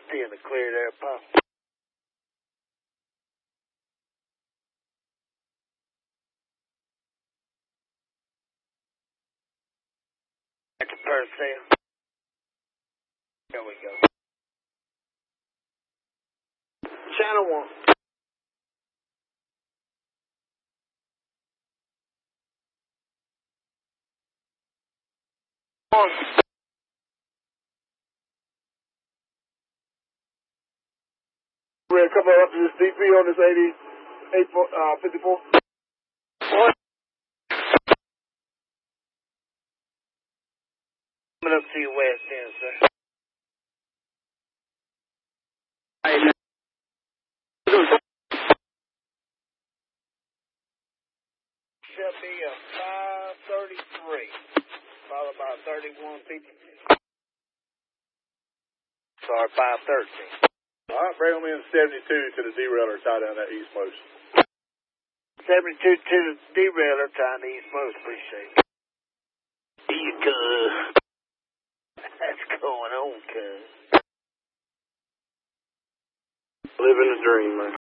Stay in the clear there, Pop. Back to Purcell. There we go. Channel 1. We're going to come up to this DP on this 54. Coming up to your west end, sir. Should be a 533, followed by 3150. Sorry, 513. All right, bring them in 72 to the derailer, tie down that eastmost. 72 to the derailer, tying the eastmost. Appreciate it. See you, cuz. That's going on, cuz. Living the dream, man.